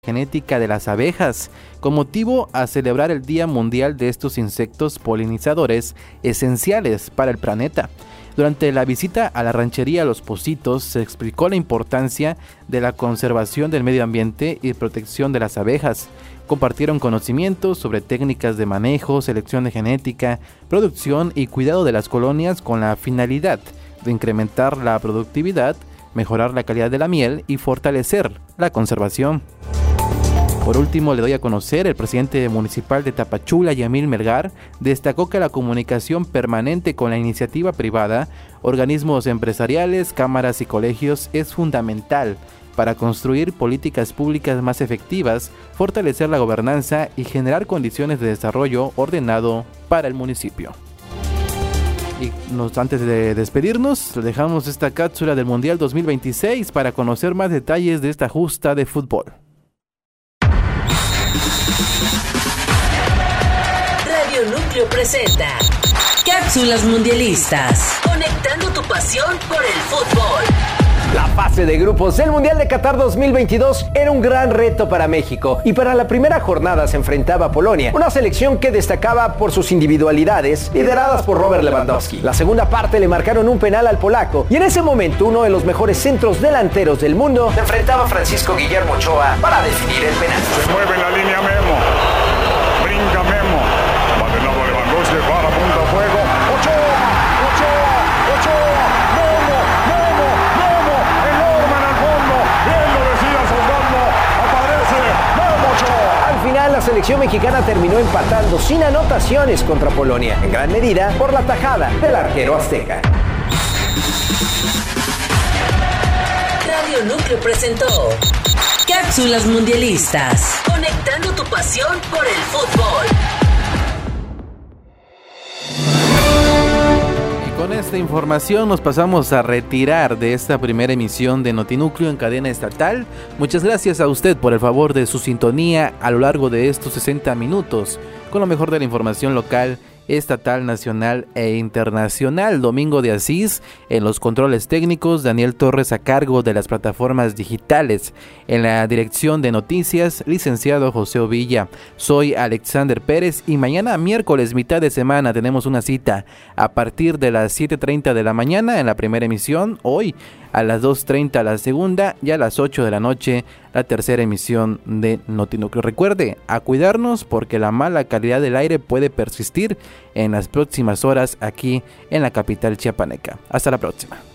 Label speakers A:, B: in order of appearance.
A: genética de las abejas, con motivo a celebrar el Día Mundial de estos insectos polinizadores esenciales para el planeta. Durante la visita a la ranchería Los Pocitos se explicó la importancia de la conservación del medio ambiente y protección de las abejas. Compartieron conocimientos sobre técnicas de manejo, selección de genética, producción y cuidado de las colonias con la finalidad de incrementar la productividad, mejorar la calidad de la miel y fortalecer la conservación. Por último, le doy a conocer, el presidente municipal de Tapachula, Yamil Melgar, destacó que la comunicación permanente con la iniciativa privada, organismos empresariales, cámaras y colegios es fundamental para construir políticas públicas más efectivas, fortalecer la gobernanza y generar condiciones de desarrollo ordenado para el municipio. Y antes de despedirnos, le dejamos esta cápsula del Mundial 2026 para conocer más detalles de esta justa de fútbol.
B: Radio Núcleo presenta Cápsulas Mundialistas, conectando tu pasión por el fútbol.
C: La fase de grupos del Mundial de Qatar 2022 era un gran reto para México y para la primera jornada se enfrentaba a Polonia, una selección que destacaba por sus individualidades, lideradas por Robert Lewandowski. La segunda parte le marcaron un penal al polaco y en ese momento uno de los mejores centros delanteros del mundo se enfrentaba a Francisco Guillermo Ochoa para definir el penal.
D: Se mueve en la línea Memo, brinca Memo, va de lado Lewandowski para punta a fuego, Ochoa, Memo, enorme en el fondo, bien lo decía Osvaldo, aparece Memo Ochoa.
C: Al final la selección mexicana terminó empatando sin anotaciones contra Polonia, en gran medida por la tajada del arquero azteca.
B: Radio Núcleo presentó Cápsulas Mundialistas, conectando tu pasión por el fútbol.
A: Con esta información nos pasamos a retirar de esta primera emisión de Notinúcleo en cadena estatal. Muchas gracias a usted por el favor de su sintonía a lo largo de estos 60 minutos con lo mejor de la información local, estatal, nacional e internacional. Domingo de Asís en los controles técnicos, Daniel Torres a cargo de las plataformas digitales. En la dirección de noticias, licenciado José Ovilla. Soy Alexander Pérez y mañana miércoles, mitad de semana, tenemos una cita a partir de las 7:30 de la mañana en la primera emisión. Hoy a las 2:30 la segunda y a las 8 de la noche la tercera emisión de Notinúcleo. Recuerde a cuidarnos porque la mala calidad del aire puede persistir en las próximas horas aquí en la capital chiapaneca. Hasta la próxima.